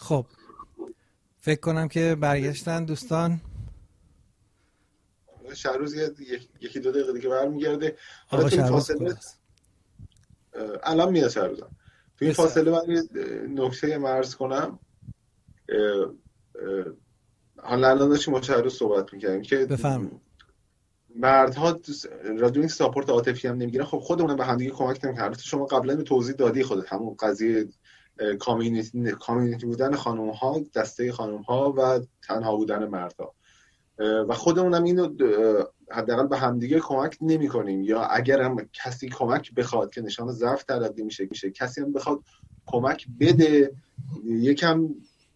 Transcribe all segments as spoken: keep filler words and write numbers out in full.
خب فکر کنم که برگشتن دوستان. شهروز یکی دو دقیقه دیگه برمیگرده. حالا تو این فاصله الان میاد شهروزم. تو این فاصله من یه نکته مرز کنم. حالا الان داشتیم با شهروز صحبت میکردیم که بفرم مردها رادیو ساپورت عاطفی هم نمیگیرن. خب خودمون به هم دیگه کمک نمیکنیم. شما قبلا توضیح دادی خودت همون قضیه کامیونیتی کامیونیتی بودن خانم ها، دسته خانم ها و تنها بودن مردها، و خودمون هم اینو حداقل به همدیگه کمک نمی کنیم، یا اگر هم کسی کمک بخواد که نشان ضعف تلقی میشه میشه کسی هم بخواد کمک بده یکم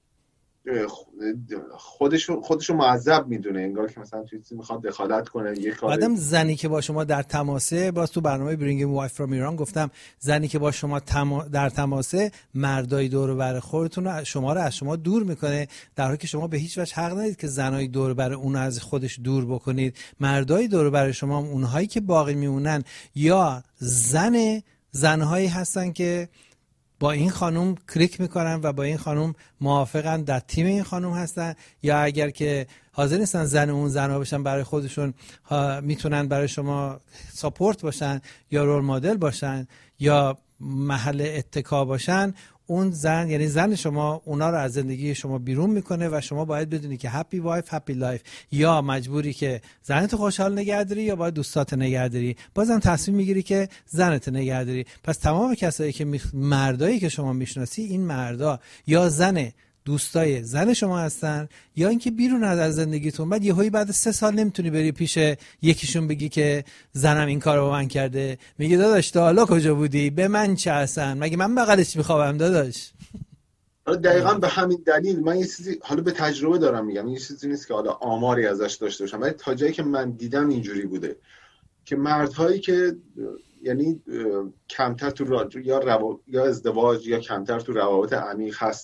خودشو خودشو معذب میدونه، انگار که مثلا چیزی میخواد دخالت کنه. یک کاری بعدم زنی که با شما در تماسه، باز تو برنامه برینگ وایف فرام ایران گفتم، زنی که با شما تما... در تماسه مردای دور و بر خودتون شما رو از شما دور میکنه، در حالی که شما به هیچ وجه حق ندید که زنای دور و بر اون از خودش دور بکنید. مردای دور و بر شما اونهایی که باقی میمونن یا زن زنهایی هستن که با این خانم کلیک میکنن و با این خانم موافقن، در تیم این خانم هستن، یا اگر که حاضر نیستن زن اون زنها بشن برای خودشون، میتونن برای شما ساپورت باشن یا رول مدل باشن یا محل اتکا باشن. اون زن یعنی زن شما اونا رو از زندگی شما بیرون میکنه و شما باید بدونی که هپی وایف هپی لایف، یا مجبوری که زنت خوشحال نگه داری یا باید دوستات نگه داری. بازم تصمیم میگیری که زنت نگه داری. پس تمام کسایی که می... مردایی که شما میشناسی، این مردا یا زن دوستای زن شما هستن یا اینکه بیرون از زندگیتون. بعد یهویی بعد سه سال نمیتونی بری پیش یکیشون بگی که زنم این کارو با من کرده، میگه داداش تا حالا کجا بودی؟ به من چه هستن؟ مگه من بغلش میخوابم داداش؟ دقیقاً به همین دلیل من یه چیزی حالا به تجربه دارم میگم، این چیزی نیست که حالا آماری ازش داشته باشم، ولی تا جایی که من دیدم اینجوری بوده که مردهایی که یعنی کمتر تو را... یا, رو... یا ازدواج یا کمتر تو روابط عمیق هست